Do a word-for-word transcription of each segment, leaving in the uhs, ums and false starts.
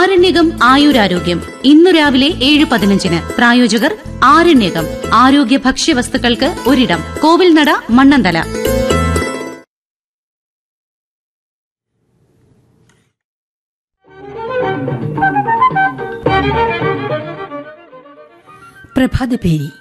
ആരണ്യകം ആയുരാരോഗ്യം ഇന്നു രാവിലെ ഏഴ് പതിനഞ്ചിന്. പ്രായോജകർ ആരണ്യകം ആരോഗ്യ ഭക്ഷ്യവസ്തുക്കൾക്ക് ഒരിടം. കോവിൽനട, മണ്ണന്തല. പ്രഭാതപേരി.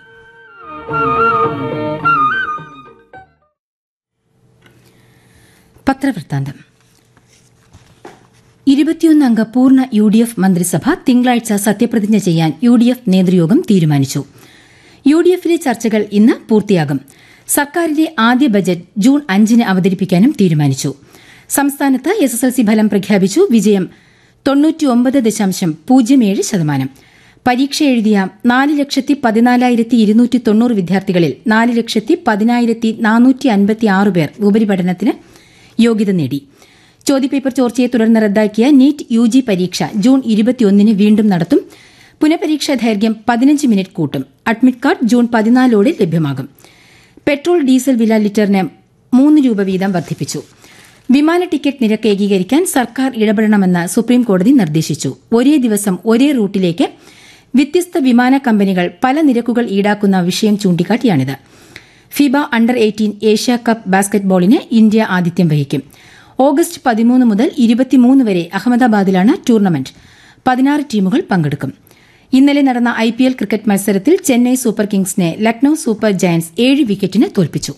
പത്രവൃത്താന്തം. ഇരുപത്തിയൊന്നംഗ പൂർണ്ണ യു ഡി എഫ് മന്ത്രിസഭ തിങ്കളാഴ്ച സത്യപ്രതിജ്ഞ ചെയ്യാൻ യു ഡി എഫ് നേതൃയോഗം തീരുമാനിച്ചു. യു ഡി എഫിലെ ചർച്ചകൾ ഇന്ന് പൂർത്തിയാകും. സർക്കാരിന്റെ ആദ്യ ബജറ്റ് ജൂൺ അഞ്ചിന് അവതരിപ്പിക്കാനും തീരുമാനിച്ചു. സംസ്ഥാനത്ത് എസ് എസ് എൽ സി ഫലം പ്രഖ്യാപിച്ചു. വിജയം തൊണ്ണൂറ്റിയൊമ്പത് ദശാംശം പൂജ്യം ഏഴ് ശതമാനം. പരീക്ഷ എഴുതിയ നാല് ലക്ഷത്തി പതിനാലായിരത്തി ഇരുന്നൂറ്റി തൊണ്ണൂറ് വിദ്യാർത്ഥികളിൽ നാല് ലക്ഷത്തി പതിനായിരത്തി നാനൂറ്റി അൻപത്തി ആറ് പേർ ഉപരിപഠനത്തിന് യോഗ്യത നേടി. ചോദ്യപേപ്പർ ചോർച്ചയെ തുടർന്ന് റദ്ദാക്കിയ നീറ്റ് യു ജി പരീക്ഷ ജൂൺ ഇരുപത്തിയൊന്നിന് വീണ്ടും നടത്തും. പുനഃപരീക്ഷാ ദൈർഘ്യം പതിനഞ്ച് മിനിറ്റ് കൂട്ടും. അഡ്മിറ്റ് കാർഡ് ജൂൺ പതിനാലോടെ ലഭ്യമാകും. പെട്രോൾ ഡീസൽ വില ലിറ്ററിന് മൂന്ന് രൂപ വീതം വർദ്ധിപ്പിച്ചു. വിമാന ടിക്കറ്റ് നിരക്ക് ഏകീകരിക്കാൻ സർക്കാർ ഇടപെടണമെന്ന് സുപ്രീംകോടതി നിർദ്ദേശിച്ചു. ഒരേ ദിവസം ഒരേ റൂട്ടിലേക്ക് വ്യത്യസ്ത വിമാന കമ്പനികൾ പല നിരക്കുകൾ ഈടാക്കുന്ന വിഷയം ചൂണ്ടിക്കാട്ടിയാണിത്. ഫിബ under eighteen Asia cup ബാസ്കറ്റ്ബോളിന് India ആതിഥ്യം വഹിക്കും. ഓഗസ്റ്റ് പതിമൂന്ന് മുതൽ ഇരുപത്തിമൂന്ന് വരെ അഹമ്മദാബാദിലാണ് ടൂർണമെന്റ്. പതിനാറ് ടീമുകൾ പങ്കെടുക്കും. ഇന്നലെ നടന്ന ഐ പി എൽ ക്രിക്കറ്റ് മത്സരത്തിൽ ചെന്നൈ സൂപ്പർ കിങ്സിനെ ലക്നൌ സൂപ്പർ ജയന്റ്സ് ഏഴ് വിക്കറ്റിന് തോൽപ്പിച്ചു.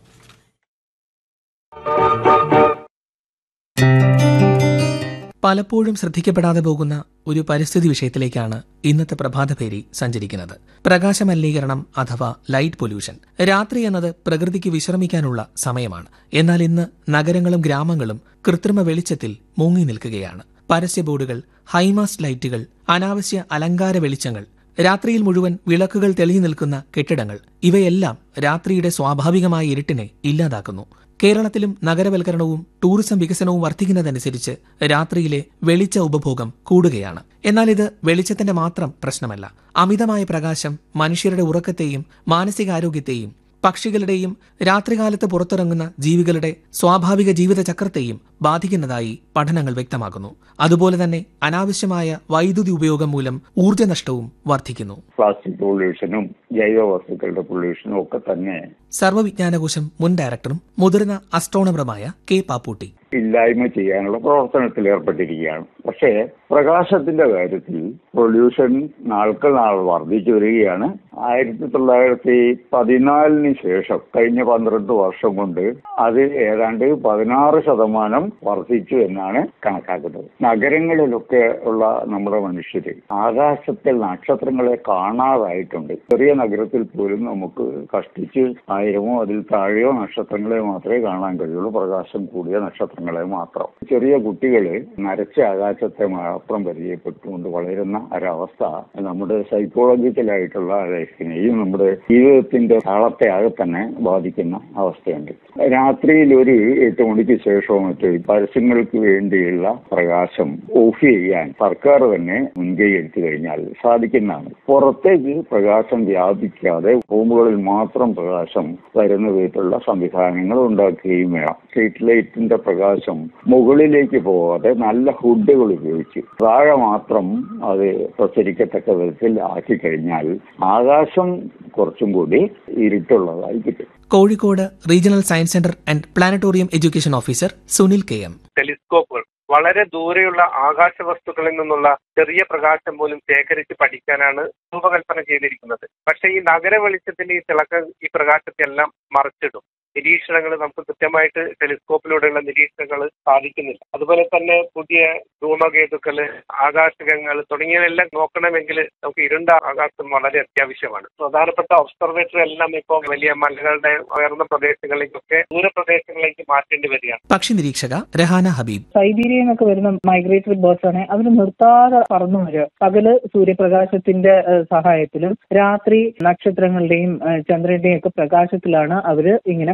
പലപ്പോഴും ശ്രദ്ധിക്കപ്പെടാതെ പോകുന്ന ഒരു പരിസ്ഥിതി വിഷയത്തിലേക്കാണ് ഇന്നത്തെ പ്രഭാതപേരി സഞ്ചരിക്കുന്നത്. പ്രകാശമലിനീകരണം അഥവാ ലൈറ്റ് പൊല്യൂഷൻ. രാത്രി എന്നത് പ്രകൃതിക്ക് വിശ്രമിക്കാനുള്ള സമയമാണ്. എന്നാൽ ഇന്ന് നഗരങ്ങളും ഗ്രാമങ്ങളും കൃത്രിമ വെളിച്ചത്തിൽ മുങ്ങി നിൽക്കുകയാണ്. പരസ്യ ബോർഡുകൾ, ഹൈമാസ്റ്റ് ലൈറ്റുകൾ, അനാവശ്യ അലങ്കാര വെളിച്ചങ്ങൾ, രാത്രിയിൽ മുഴുവൻ വിളക്കുകൾ തെളിഞ്ഞു നിൽക്കുന്ന കെട്ടിടങ്ങൾ, ഇവയെല്ലാം രാത്രിയുടെ സ്വാഭാവികമായ ഇരുട്ടിനെ ഇല്ലാതാക്കുന്നു. കേരളത്തിലും നഗരവൽക്കരണവും ടൂറിസം വികസനവും വർദ്ധിക്കുന്നതനുസരിച്ച് രാത്രിയിലെ വെളിച്ച ഉപഭോഗം കൂടുകയാണ്. എന്നാൽ ഇത് വെളിച്ചത്തിന്റെ മാത്രം പ്രശ്നമല്ല. അമിതമായ പ്രകാശം മനുഷ്യരുടെ ഉറക്കത്തെയും മാനസികാരോഗ്യത്തെയും പക്ഷികളുടെയും രാത്രികാലത്ത് പുറത്തിറങ്ങുന്ന ജീവികളുടെ സ്വാഭാവിക ജീവിതചക്രത്തെയും ബാധിക്കുന്നതായി പഠനങ്ങൾ വ്യക്തമാക്കുന്നു. അതുപോലെ തന്നെ അനാവശ്യമായ വൈദ്യുതി ഉപയോഗം മൂലം ഊർജ്ജനഷ്ടവും വർദ്ധിക്കുന്നു. പ്ലാസ്റ്റിക് പൊല്യൂഷനും ജൈവ വസ്തുക്കളുടെ പൊല്യൂഷനും ഒക്കെ തന്നെ സർവ്വവിജ്ഞാനകോശം മുൻ ഡയറക്ടറും മുതിർന്ന അസ്ട്രോണറുമായ കെ പാപ്പൂട്ടി ഇല്ലായ്മ ചെയ്യാനുള്ള പ്രവർത്തനത്തിൽ ഏർപ്പെട്ടിരിക്കുകയാണ്. പക്ഷേ പ്രകാശത്തിന്റെ കാര്യത്തിൽ പൊല്യൂഷൻ നാൾക്ക് നാൾ വർദ്ധിച്ചു വരികയാണ്. ആയിരത്തി തൊള്ളായിരത്തി പതിനാലിന് ശേഷം കഴിഞ്ഞ പന്ത്രണ്ട് വർഷം കൊണ്ട് അത് ഏതാണ്ട് പതിനാറ് ശതമാനം വർദ്ധിച്ചു എന്നാണ് കണക്കാക്കുന്നത്. നഗരങ്ങളിലൊക്കെ ഉള്ള നമ്മുടെ മനുഷ്യര് ആകാശത്തിൽ നക്ഷത്രങ്ങളെ കാണാതായിട്ടുണ്ട്. ചെറിയ നഗരത്തിൽ പോലും നമുക്ക് കഷ്ടിച്ച് ആയിരമോ അതിൽ താഴെയോ നക്ഷത്രങ്ങളെ മാത്രമേ കാണാൻ കഴിയുള്ളൂ. പ്രകാശം കൂടിയ നക്ഷത്രങ്ങളെ മാത്രം. ചെറിയ കുട്ടികള് നരച്ച ആകാശത്തെ മാത്രം പരിചയപ്പെട്ടുകൊണ്ട് വളരുന്ന ഒരവസ്ഥ നമ്മുടെ സൈക്കോളജിക്കലായിട്ടുള്ള ലൈഫിനെയും നമ്മുടെ ജീവിതത്തിന്റെ താളത്തെ ആകെ തന്നെ ബാധിക്കുന്ന അവസ്ഥയുണ്ട്. രാത്രിയിൽ ഒരു എട്ട് മണിക്ക് ശേഷവും മറ്റു പരസ്യങ്ങൾക്ക് വേണ്ടിയുള്ള പ്രകാശം ഓഫ് ചെയ്യാൻ സർക്കാർ തന്നെ മുൻകൈ എടുത്തു കഴിഞ്ഞാൽ സാധിക്കുന്നതാണ്. പുറത്തേക്ക് പ്രകാശം വ്യാപിക്കാതെ റൂമുകളിൽ മാത്രം പ്രകാശം വരുന്ന വിധത്തിലുള്ള സംവിധാനങ്ങൾ ഉണ്ടാക്കുകയും വേണം. സ്ട്രീറ്റ് ലൈറ്റിന്റെ പ്രകാശം മുകളിലേക്ക് പോകാതെ നല്ല ഹുഡുകൾ ഉപയോഗിച്ച് താഴെ മാത്രം അത് പ്രസരിക്കത്തക്ക വിധത്തിൽ ആക്കി കഴിഞ്ഞാൽ ആകാശം കുറച്ചും കൂടി ഇരുട്ടുള്ളതായി കിട്ടും. Kozhikode regional science centre and planetarium education officer Sunil K M. ടെലിസ്കോപ്പുകൾ വളരെ ദൂരെയുള്ള ആകാശ വസ്തുക്കളിൽ നിന്നുള്ള ചെറിയ പ്രകാശം പോലും ശേഖരിച്ച് പഠിക്കാനാണ് രൂപകൽപ്പന ചെയ്തിരിക്കുന്നത്. പക്ഷേ ഈ നഗര വെളിച്ചത്തിന്റെ ഈ തിളക്കം ഈ പ്രകാശത്തെ എല്ലാം മറച്ചിടും. നിരീക്ഷണങ്ങൾ നമുക്ക് കൃത്യമായിട്ട് ടെലിസ്കോപ്പിലൂടെയുള്ള നിരീക്ഷണങ്ങൾ സാധിക്കുന്നില്ല. അതുപോലെ തന്നെ പുതിയ ധൂമകേതുക്കള്, ആകാശകങ്ങൾ തുടങ്ങിയവയെല്ലാം നോക്കണമെങ്കിൽ നമുക്ക് ഇരുണ്ട ആകാശം വളരെ അത്യാവശ്യമാണ്. പ്രധാനപ്പെട്ട ഒബ്സർവേറ്ററി എല്ലാം ഇപ്പോൾ വലിയ മലകളുടെ ഉയർന്ന പ്രദേശങ്ങളിലേക്കൊക്കെ ദൂരപ്രദേശങ്ങളിലേക്ക് മാറ്റേണ്ടി വരികയാണ്. പക്ഷി നിരീക്ഷക രഹാന ഹബീബ്. സൈബീരിയയിൽ നിന്നൊക്കെ വരുന്ന മൈഗ്രേറ്ററി ബേർഡ്സ് ആണ്. അവർ നിർത്താതെ പറന്നു വരിക. പകല് സൂര്യപ്രകാശത്തിന്റെ സഹായത്തിലും രാത്രി നക്ഷത്രങ്ങളുടെയും ചന്ദ്രന്റെയും ഒക്കെ പ്രകാശത്തിലാണ് അവര് ഇങ്ങനെ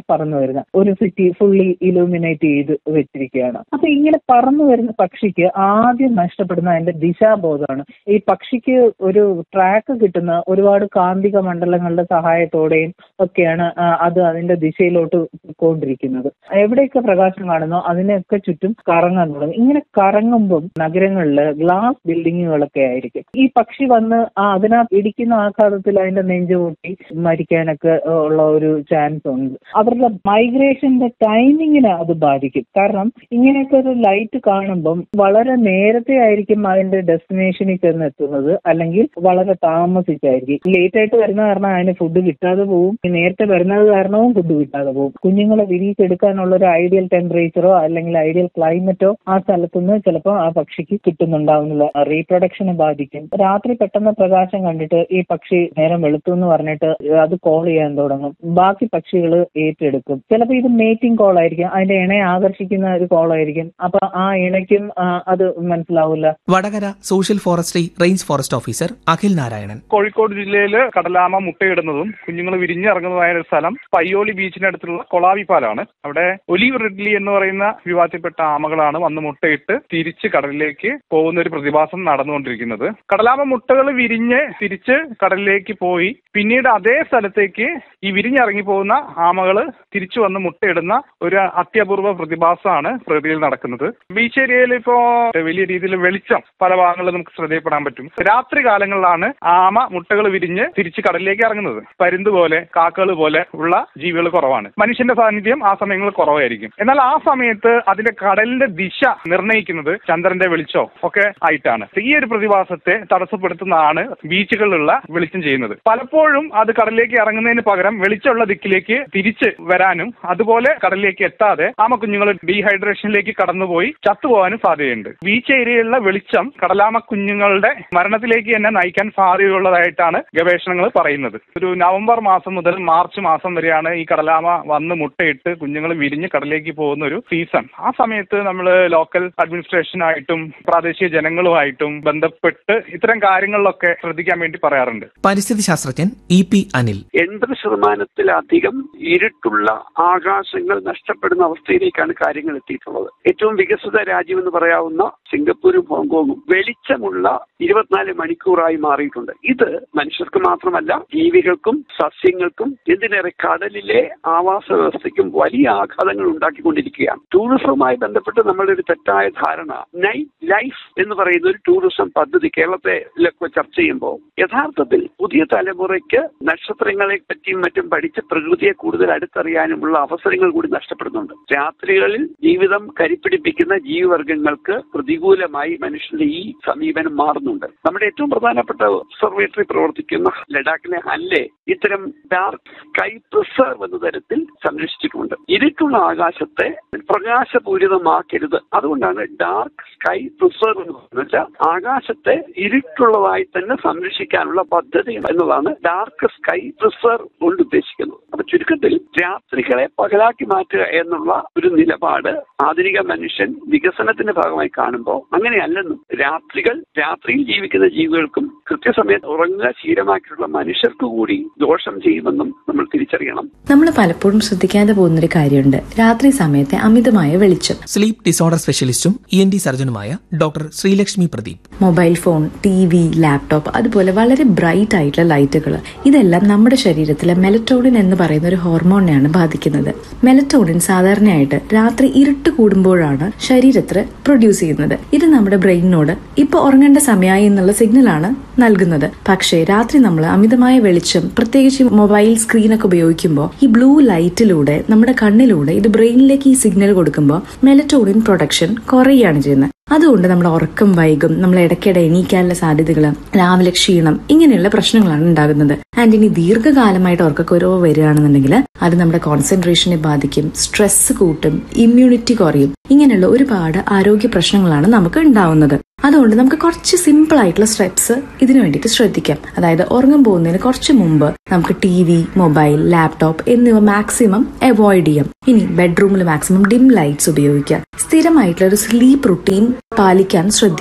പറന്നു വരുന്നത്. ഒരു സിറ്റി ഫുള്ളി ഇലൂമിനേറ്റ് ചെയ്ത് വെച്ചിരിക്കുകയാണ്. അപ്പൊ ഇങ്ങനെ പറന്നു വരുന്ന പക്ഷിക്ക് ആദ്യം നഷ്ടപ്പെടുന്ന അതിന്റെ ദിശാബോധമാണ്. ഈ പക്ഷിക്ക് ഒരു ട്രാക്ക് കിട്ടുന്ന ഒരുപാട് കാന്തിക മണ്ഡലങ്ങളുടെ സഹായത്തോടെയും ഒക്കെയാണ് അത് അതിന്റെ ദിശയിലോട്ട് പോയിക്കൊണ്ടിരിക്കുന്നത്. എവിടെയൊക്കെ പ്രകാശം കാണുന്നോ അതിനൊക്കെ ചുറ്റും കറങ്ങാൻ തുടങ്ങും. ഇങ്ങനെ കറങ്ങുമ്പം നഗരങ്ങളിൽ ഗ്ലാസ് ബിൽഡിങ്ങുകളൊക്കെ ആയിരിക്കും. ഈ പക്ഷി വന്ന് ആ അതിനകത്ത് ഇടിക്കുന്ന ആഘാതത്തിൽ അതിന്റെ നെഞ്ചു പൊട്ടി മരിക്കാനൊക്കെ ഉള്ള ഒരു ചാൻസ് ഉണ്ട്. അവരുടെ മൈഗ്രേഷന്റെ ടൈമിങ്ങിനെ അത് ബാധിക്കും. കാരണം ഇങ്ങനെയൊക്കെ ഒരു ലൈറ്റ് കാണുമ്പം വളരെ നേരത്തെ ആയിരിക്കും അതിന്റെ ഡെസ്റ്റിനേഷനിൽ ചെന്ന് എത്തുന്നത്, അല്ലെങ്കിൽ വളരെ താമസിച്ചായിരിക്കും. ലേറ്റ് ആയിട്ട് വരുന്ന കാരണം അതിന് ഫുഡ് കിട്ടാതെ പോകും, നേരത്തെ വരുന്നത് കാരണവും ഫുഡ് കിട്ടാതെ പോകും. കുഞ്ഞുങ്ങളെ വിരിയിച്ചെടുക്കാനുള്ള ഒരു ഐഡിയൽ ടെമ്പറേച്ചറോ അല്ലെങ്കിൽ ഐഡിയൽ ക്ലൈമറ്റോ ആ സ്ഥലത്തുനിന്ന് ചിലപ്പോൾ ആ പക്ഷിക്ക് കിട്ടുന്നുണ്ടാവുന്നില്ല. റീപ്രൊഡക്ഷനെ ബാധിക്കും. രാത്രി പെട്ടെന്ന് പ്രകാശം കണ്ടിട്ട് ഈ പക്ഷി നേരം വെളുത്തു എന്ന് പറഞ്ഞിട്ട് അത് കോൾ ചെയ്യാൻ തുടങ്ങും. ബാക്കി പക്ഷികൾ ഏറ്റെടുക്കും. ചിലപ്പോൾ ഇത് മേറ്റിംഗ് കോൾ ആയിരിക്കും, അതിന്റെ ഇണയെ ആകർഷിക്കുന്ന ഒരു കോൾ ആയിരിക്കും. അപ്പൊ ആ ഇണയ്ക്കും അത് മനസ്സിലാവില്ല. Vadakara social forestry range forest officer Akhil Narayanan. Kozhikode ജില്ലയിൽ കടലാമ മുട്ടയിടുന്നതും കുഞ്ഞുങ്ങൾ വിരിഞ്ഞിറങ്ങുന്നതായ ഒരു സ്ഥലം പയ്യോളി ബീച്ചിനടുത്തുള്ള കൊളാവിപ്പാലാണ്. അവിടെ ഒലീവ് റിഡ്ലി എന്ന് പറയുന്ന വിഭാഗത്തിൽപ്പെട്ട ആമകളാണ് വന്ന് മുട്ടയിട്ട് തിരിച്ച് കടലിലേക്ക് പോകുന്ന ഒരു പ്രതിഭാസം നടന്നുകൊണ്ടിരിക്കുന്നത്. കടലാമ മുട്ടകൾ വിരിഞ്ഞ് തിരിച്ച് കടലിലേക്ക് പോയി പിന്നീട് അതേ സ്ഥലത്തേക്ക് ഈ വിരിഞ്ഞിറങ്ങി പോകുന്ന ആമകൾ തിരിച്ചു വന്ന് മുട്ടയിടുന്ന ഒരു അത്യപൂർവ പ്രതിഭാസമാണ് പ്രകൃതിയിൽ നടക്കുന്നത്. ബീച്ച് ഏരിയയിൽ ഇപ്പോ വലിയ രീതിയിൽ വെളിച്ചം പല ഭാഗങ്ങളിലും നമുക്ക് ശ്രദ്ധയിൽപ്പെടാൻ പറ്റും. രാത്രി കാലങ്ങളിലാണ് ആമ മുട്ടകൾ വിരിഞ്ഞ് തിരിച്ച് കടലിലേക്ക് ഇറങ്ങുന്നത്. പരുന്ത് പോലെ കാക്കകൾ പോലെ ഉള്ള ജീവികൾ കുറവാണ്. മനുഷ്യന്റെ സാന്നിധ്യം ആ സമയങ്ങളിൽ കുറവായിരിക്കും. എന്നാൽ ആ സമയത്ത് അതിന്റെ കടലിന്റെ ദിശ നിർണ്ണയിക്കുന്നത് ചന്ദ്രന്റെ വെളിച്ചോ ഒക്കെ ആയിട്ടാണ്. ഈ ഒരു പ്രതിഭാസത്തെ തടസ്സപ്പെടുത്തുന്നതാണ് ബീച്ചുകളിലുള്ള വെളിച്ചം ചെയ്യുന്നത്. പലപ്പോഴും അത് കടലിലേക്ക് ഇറങ്ങുന്നതിന് പകരം വെളിച്ചമുള്ള ദിക്കിലേക്ക് തിരിച്ച് വരാനും അതുപോലെ കടലിലേക്ക് എത്താതെ ആമ കുഞ്ഞുങ്ങൾ ഡീഹൈഡ്രേഷനിലേക്ക് കടന്നുപോയി ചത്തുപോകാനും സാധ്യതയുണ്ട്. ബീച്ച് ഏരിയയിലുള്ള വെളിച്ചം കടലാമ കുഞ്ഞുങ്ങളുടെ മരണത്തിലേക്ക് തന്നെ നയിക്കാൻ സാധ്യതയുള്ളതായിട്ടാണ് ഗവേഷണങ്ങൾ പറയുന്നത്. ഒരു നവംബർ മാസം മുതൽ മാർച്ച് മാസം വരെയാണ് ഈ കടലാമ വന്ന് മുട്ടയിട്ട് കുഞ്ഞുങ്ങൾ വിരിഞ്ഞ് കടലിലേക്ക് പോകുന്ന ഒരു സീസൺ. ആ സമയത്ത് നമ്മൾ ലോക്കൽ അഡ്മിനിസ്ട്രേഷനായിട്ടും പ്രാദേശിക ജനങ്ങളുമായിട്ടും ബന്ധപ്പെട്ട് ഇത്തരം കാര്യങ്ങളിലൊക്കെ ശ്രദ്ധിക്കാൻ വേണ്ടി പറയാറുണ്ട്. പരിസ്ഥിതി ശാസ്ത്രജ്ഞൻ ഇ പി അനിൽ. എൺപത് ശതമാനത്തിലധികം ഇരുട്ടുള്ള ആകാശങ്ങൾ നഷ്ടപ്പെടുന്ന അവസ്ഥയിലേക്കാണ് കാര്യങ്ങൾ എത്തിയിട്ടുള്ളത്. ഏറ്റവും വികസിത രാജ്യം എന്ന് പറയാവുന്ന സിംഗപ്പൂരും ഹോങ്കോങ്ങും വെളിച്ചമുള്ള ഇരുപത്തിനാല് മണിക്കൂറായി മാറിയിട്ടുണ്ട്. ഇത് മനുഷ്യർക്ക് മാത്രമല്ല ജീവികൾക്കും സസ്യങ്ങൾക്കും എന്തിനേറെ കടലിലെ ആവാസ വ്യവസ്ഥയ്ക്കും വലിയ ആഘാതങ്ങൾ ഉണ്ടാക്കിക്കൊണ്ടിരിക്കുകയാണ്. ടൂറിസവുമായി ബന്ധപ്പെട്ട് നമ്മളുടെ ഒരു തെറ്റായ ധാരണ നൈറ്റ് ലൈഫ് എന്ന് പറയുന്ന ഒരു ടൂറിസം പദ്ധതി കേരളത്തിലൊക്കെ ചർച്ച ചെയ്യുമ്പോൾ യഥാർത്ഥത്തിൽ പുതിയ തലമുറയ്ക്ക് നക്ഷത്രങ്ങളെ പറ്റിയും മറ്റും പഠിച്ച് പ്രകൃതിയെ കൂടുതൽ അടുത്തറിയാനുമുള്ള അവസരങ്ങൾ കൂടി നഷ്ടപ്പെടുന്നുണ്ട്. രാത്രികളിൽ ജീവിതം കരിപ്പിടിപ്പിക്കുന്ന ജീവിവർഗങ്ങൾക്ക് പ്രതികൂലമായി മനുഷ്യന്റെ ഈ സമീപനം മാറുന്നുണ്ട്. നമ്മുടെ ഏറ്റവും പ്രധാനപ്പെട്ട ഒബ്സർവേറ്ററി പ്രവർത്തിക്കുന്ന ലഡാക്കിലെ ഹൻലെ ഇത്തരം ഡാർക്ക് സ്കൈ പ്രിസർവ് എന്ന തരത്തിൽ സംരക്ഷിച്ചിട്ടുണ്ട്. ഇരുട്ടുള്ള ആകാശത്തെ പ്രകാശപൂരിതമാക്കരുത്. അതുകൊണ്ടാണ് ഡാർക്ക് സ്കൈ പ്രിസർവ് എന്ന് വെച്ചാൽ ആകാശത്തെ ഇരുട്ടുള്ളതായി തന്നെ സംരക്ഷിക്കാനുള്ള പദ്ധതി എന്നതാണ് ഡാർക്ക് സ്കൈ പ്രിസർവ് കൊണ്ട് ഉദ്ദേശിക്കുന്നത്. അപ്പൊ ചുരുക്കത്തിൽ രാത്രികളെ പകലാക്കി മാറ്റുക എന്നുള്ള ഒരു നിലപാട് ആധുനിക മനുഷ്യൻ വികസനത്തിന്റെ ഭാഗമായി കാണുമ്പോൾ അങ്ങനെയല്ലെന്നും രാത്രികൾ രാത്രിയിൽ ജീവിക്കുന്ന ജീവികൾക്കും കൃത്യസമയത്ത് ഉറങ്ങുക ശീലമാക്കിയിട്ടുള്ള മനുഷ്യർക്ക് കൂടി ദോഷം ചെയ്യുമെന്നും നമ്മൾ തിരിച്ചറിയണം. നമ്മൾ പലപ്പോഴും ശ്രദ്ധിക്കാതെ പോകുന്നൊരു കാര്യമുണ്ട്, രാത്രി സമയത്തെ അമിതമായ വെളിച്ചം. Sleep disorder സ്പെഷ്യലിസ്റ്റും E N T സർജനുമായ doctor Sreelakshmi Pradeep. Mobile phone, T V, laptop, അതുപോലെ വളരെ ബ്രൈറ്റ് ആയിട്ടുള്ള ലൈറ്റുകൾ, ഇതെല്ലാം നമ്മുടെ ശരീരത്തിലെ മെലറ്റോണിൻ എന്ന് പറയുന്ന ഒരു ഹോർമോണിനെയാണ് ബാധിക്കുന്നത്. മെലറ്റോണിൻ സാധാരണയായിട്ട് രാത്രി ഇരുട്ട് കൂടുമ്പോഴാണ് ശരീരത്തിൽ പ്രൊഡ്യൂസ് ചെയ്യുന്നത്. ഇത് നമ്മുടെ ബ്രെയിനിനോട് ഇപ്പൊ ഉറങ്ങേണ്ട സമയമായി എന്നുള്ള സിഗ്നലാണ് നൽകുന്നത്. പക്ഷേ രാത്രി നമ്മൾ അമിതമായ വെളിച്ചം, പ്രത്യേകിച്ച് മൊബൈൽ സ്ക്രീനൊക്കെ ഉപയോഗിക്കുമ്പോൾ ഈ ബ്ലൂ ലൈറ്റിലൂടെ നമ്മുടെ കണ്ണിലൂടെ ഇത് ബ്രെയിനിലേക്ക് ഈ സിഗ്നൽ കൊടുക്കുമ്പോൾ മെലറ്റോണിൻ പ്രൊഡക്ഷൻ കുറയുകയാണ് ചെയ്യുന്നത്. അതുകൊണ്ട് നമ്മുടെ ഉറക്കം വൈകും, നമ്മൾ ഇടയ്ക്കിടെ എണീക്കാനുള്ള സാധ്യതകൾ, രാവിലെ ക്ഷീണം, ഇങ്ങനെയുള്ള പ്രശ്നങ്ങളാണ് ഉണ്ടാകുന്നത്. ആൻഡ് ഇനി ദീർഘകാലമായിട്ട് ഉറക്കക്കുറവ് വരികയാണെന്നുണ്ടെങ്കിൽ അത് നമ്മുടെ കോൺസെൻട്രേഷനെ ബാധിക്കും, സ്ട്രെസ് കൂട്ടും, ഇമ്മ്യൂണിറ്റി കുറയും. ഇങ്ങനെയുള്ള ഒരുപാട് ആരോഗ്യ പ്രശ്നങ്ങളാണ് നമുക്ക് ഉണ്ടാവുന്നത്. അതുകൊണ്ട് നമുക്ക് കുറച്ച് സിമ്പിൾ ആയിട്ടുള്ള സ്റ്റെപ്സ് ഇതിനു വേണ്ടിയിട്ട് ശ്രദ്ധിക്കാം. അതായത് ഉറങ്ങാൻ പോകുന്നതിന് കുറച്ച് മുമ്പ് നമുക്ക് ടി വി, മൊബൈൽ, ലാപ്ടോപ്പ് എന്നിവ മാക്സിമം അവോയ്ഡ് ചെയ്യാം. ഇനി ബെഡ്റൂമിൽ മാക്സിമം ഡിം ലൈറ്റ്സ് ഉപയോഗിക്കുക. സ്ഥിരമായിട്ടുള്ള ഒരു സ്ലീപ്പ് റുട്ടീൻ പാലിക്കാൻ ശ്രദ്ധിക്കുക.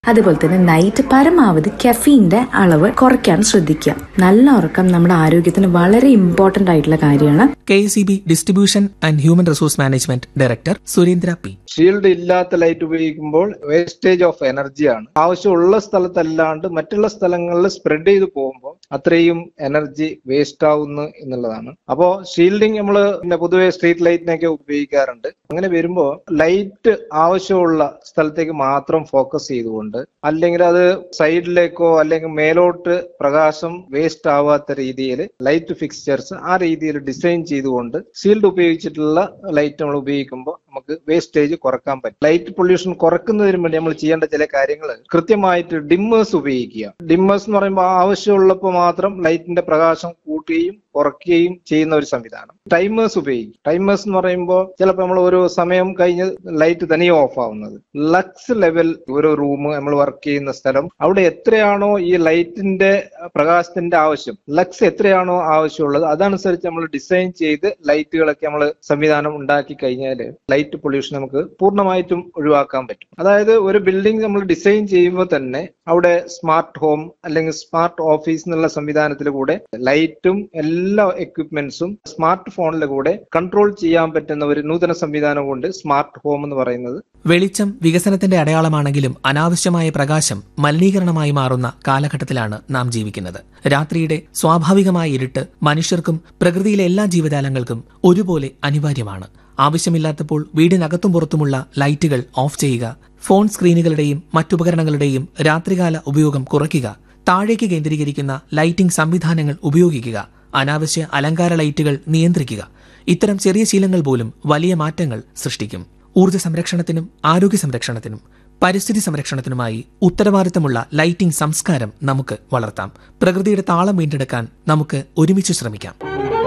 അതുപോലെ തന്നെ നൈറ്റ് പരമാവധി കെഫീന്റെ അളവ് കുറയ്ക്കാൻ ശ്രദ്ധിക്കുക. നല്ല ഉറക്കം നമ്മുടെ ആരോഗ്യത്തിന് വളരെ ഇമ്പോർട്ടന്റ് ആയിട്ടുള്ള കാര്യമാണ്. K S E B distribution and human resource management director Surendra P. Shield ഇല്ലാത്ത ലൈറ്റ് ഉപയോഗിക്കുമ്പോൾ വേസ്റ്റേജ് ഓഫ് എനർജിയാണ്. ആവശ്യമുള്ള സ്ഥലത്തല്ലാണ്ട് മറ്റുള്ള സ്ഥലങ്ങളിൽ സ്പ്രെഡ് ചെയ്ത് പോകുമ്പോൾ അത്രയും എനർജി വേസ്റ്റ് ആവുന്നു എന്നുള്ളതാണ്. അപ്പോ ഷീൽഡിങ് നമ്മൾ പൊതുവെ സ്ട്രീറ്റ് ലൈറ്റിനൊക്കെ ഉപയോഗിക്കാറുണ്ട്. അങ്ങനെ വരുമ്പോൾ ലൈറ്റ് ആവശ്യമുള്ള സ്ഥലത്തേക്ക് മാത്രം ഫോക്കസ് ചെയ്തുകൊണ്ട്, അല്ലെങ്കിൽ അത് സൈഡിലേക്കോ അല്ലെങ്കിൽ മേലോട്ട് പ്രകാശം വേസ്റ്റ് ആവാത്ത രീതിയിൽ ലൈറ്റ് ഫിക്സ്ചേഴ്സ് ആ രീതിയിൽ ഡിസൈൻ ചെയ്തുകൊണ്ട് ഷീൽഡ് ഉപയോഗിച്ചിട്ടുള്ള ലൈറ്റ് നമ്മൾ ഉപയോഗിക്കുമ്പോൾ നമുക്ക് വേസ്റ്റേജ് കുറക്കാൻ പറ്റും. ലൈറ്റ് പൊല്യൂഷൻ കുറക്കുന്നതിന് വേണ്ടി നമ്മൾ ചെയ്യേണ്ട ചില കാര്യങ്ങൾ കൃത്യമായിട്ട് ഡിമ്മേഴ്സ് ഉപയോഗിക്കുക. ഡിമ്മേഴ്സ് എന്ന് പറയുമ്പോൾ ആവശ്യമുള്ളപ്പോൾ മാത്രം ലൈറ്റിന്റെ പ്രകാശം കൂട്ടുകയും കുറയ്ക്കുകയും ചെയ്യുന്ന ഒരു സംവിധാനം. ടൈമേഴ്സ് ഉപയോഗിക്കും. ടൈമേഴ്സ് എന്ന് പറയുമ്പോൾ ചിലപ്പോൾ നമ്മൾ ഒരു സമയം കഴിഞ്ഞ് ലൈറ്റ് തനിയെ ഓഫ് ആവുന്നത്. ലക്സ് ലെവൽ ഒരു റൂം നമ്മൾ വർക്ക് ചെയ്യുന്ന സ്ഥലം, അവിടെ എത്രയാണോ ഈ ലൈറ്റിന്റെ പ്രകാശത്തിന്റെ ആവശ്യം, ലക്സ് എത്രയാണോ ആവശ്യമുള്ളത് അതനുസരിച്ച് നമ്മൾ ഡിസൈൻ ചെയ്ത് ലൈറ്റുകളൊക്കെ നമ്മൾ സംവിധാനം ഉണ്ടാക്കി കഴിഞ്ഞാൽ ലൈറ്റ് പൊല്യൂഷൻ നമുക്ക് പൂർണ്ണമായിട്ടും ഒഴിവാക്കാൻ പറ്റും. അതായത് ഒരു ബിൽഡിംഗ് നമ്മൾ ഡിസൈൻ ചെയ്യുമ്പോൾ തന്നെ അവിടെ സ്മാർട്ട് ഹോം അല്ലെങ്കിൽ സ്മാർട്ട് ഓഫീസ് എന്നുള്ള സംവിധാനത്തിൽ കൂടെ ലൈറ്റും എല്ലാ എക്വിപ്മെന്റ്സും സ്മാർട്ട് ഫോണിലെ കൂടെ കൺട്രോൾ ചെയ്യാൻ പറ്റുന്ന ഒരു നൂതന സംവിധാനം കൊണ്ട് സ്മാർട്ട് ഹോം എന്ന് പറയുന്നത്. വെളിച്ചം വികസനത്തിന്റെ അടയാളമാണെങ്കിലും അനാവശ്യമായ പ്രകാശം മലിനീകരണമായി മാറുന്ന കാലഘട്ടത്തിലാണ് നാം ജീവിക്കുന്നത്. രാത്രിയുടെ സ്വാഭാവികമായ ഇരുട്ട് മനുഷ്യർക്കും പ്രകൃതിയിലെ എല്ലാ ജീവജാലങ്ങൾക്കും ഒരുപോലെ അനിവാര്യമാണ്. ആവശ്യമില്ലാത്തപ്പോൾ വീടിനകത്തും പുറത്തുമുള്ള ലൈറ്റുകൾ ഓഫ് ചെയ്യുക, ഫോൺ സ്ക്രീനുകളുടെയും മറ്റുപകരണങ്ങളുടെയും രാത്രികാല ഉപയോഗം കുറയ്ക്കുക, താഴേക്ക് കേന്ദ്രീകരിക്കുന്ന ലൈറ്റിംഗ് സംവിധാനങ്ങൾ ഉപയോഗിക്കുക, അനാവശ്യ അലങ്കാര ലൈറ്റുകൾ നിയന്ത്രിക്കുക. ഇത്തരം ചെറിയ ശീലങ്ങൾ പോലും വലിയ മാറ്റങ്ങൾ സൃഷ്ടിക്കും. ഊർജ്ജ സംരക്ഷണത്തിനും ആരോഗ്യ സംരക്ഷണത്തിനും പരിസ്ഥിതി സംരക്ഷണത്തിനുമായി ഉത്തരവാദിത്തമുള്ള ലൈറ്റിംഗ് സംസ്കാരം നമുക്ക് വളർത്താം. പ്രകൃതിയുടെ താളം വീണ്ടെടുക്കാൻ നമുക്ക് ഒരുമിച്ച് ശ്രമിക്കാം.